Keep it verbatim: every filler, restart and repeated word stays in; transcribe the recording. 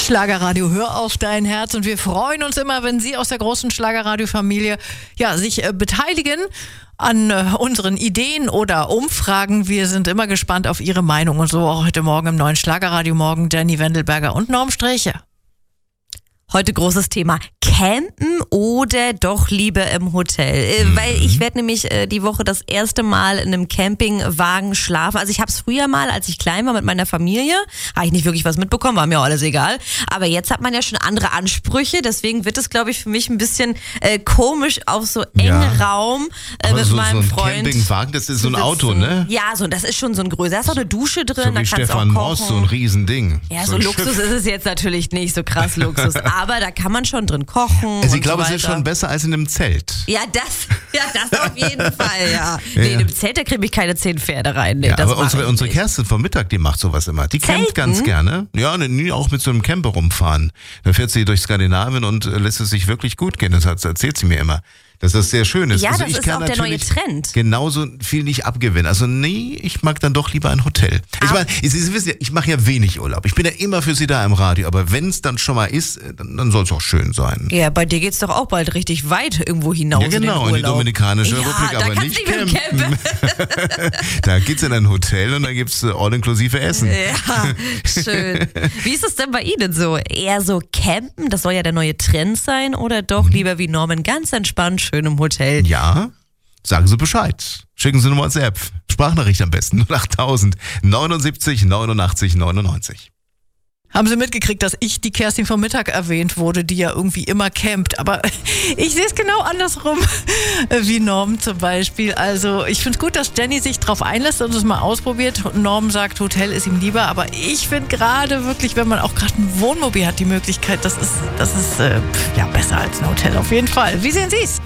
Schlagerradio, hör auf dein Herz. Und wir freuen uns immer, wenn Sie aus der großen Schlagerradio-Familie ja, sich äh, beteiligen an äh, unseren Ideen oder Umfragen. Wir sind immer gespannt auf Ihre Meinung. Und so auch heute Morgen im neuen Schlagerradio Morgen Danny Wendelberger und Norm Sträche. Heute großes Thema, campen oder doch lieber im Hotel? Mhm. Weil ich werde nämlich äh, die Woche das erste Mal in einem Campingwagen schlafen. Also ich habe es früher mal, als ich klein war mit meiner Familie, habe ich nicht wirklich was mitbekommen, war mir auch alles egal. Aber jetzt hat man ja schon andere Ansprüche, deswegen wird es, glaube ich, für mich ein bisschen äh, komisch auf so engen ja. Raum äh, mit so, meinem so ein Freund. Campingwagen, das ist so ein Auto, ne? Ja, so, das ist schon so ein größer, da ist auch eine Dusche drin. So wie da Stefan Moss, so ein Riesending. Ja, so, so ein Luxus Schiff. ist es jetzt natürlich nicht, so krass Luxus. Aber da kann man schon drin kochen. Also ich und glaube, so es ist schon besser als in einem Zelt. Ja, das, ja, das auf jeden Fall, ja. Nee, in einem Zelt, da kriege ich keine zehn Pferde rein. Nee, ja, das aber unsere, unsere nicht. Kerstin vom Mittag, die macht sowas immer. Die Zelten? campt ganz gerne. Ja, nie auch mit so einem Camper rumfahren. Da fährt sie durch Skandinavien und lässt es sich wirklich gut gehen. Das erzählt sie mir immer. Dass das sehr schön ist. Ja, also das ich ist kann auch der neue natürlich Trend. genauso viel nicht abgewinnen. Also nee, ich mag dann doch lieber ein Hotel. Ich meine, Sie wissen ja, ich mache ja wenig Urlaub. Ich bin ja immer für Sie da im Radio. Aber wenn es dann schon mal ist, dann, dann soll es auch schön sein. Ja, bei dir geht's doch auch bald richtig weit irgendwo hinaus. Ja, genau, in, in die Dominikanische ja, Republik, da aber kannst nicht du nicht campen. Da geht's in ein Hotel und da gibt's all-inklusive Essen. Ja, schön. Wie ist es denn bei Ihnen so? Eher so campen, das soll ja der neue Trend sein, oder doch lieber wie Norman ganz entspannt schön im Hotel? Ja, sagen Sie Bescheid. Schicken Sie eine WhatsApp. Sprachnachricht am besten. null acht tausend neunundsiebzig neunundachtzig neunundneunzig. Haben Sie mitgekriegt, dass ich die Kerstin vom Mittag erwähnt wurde, die ja irgendwie immer campt. Aber ich sehe es genau andersrum, wie Norm zum Beispiel. Also ich finde es gut, dass Jenny sich drauf einlässt und es mal ausprobiert. Norm sagt, Hotel ist ihm lieber. Aber ich finde gerade wirklich, wenn man auch gerade ein Wohnmobil hat, die Möglichkeit, das ist, das ist äh, ja, besser als ein Hotel auf jeden Fall. Wie sehen Sie es?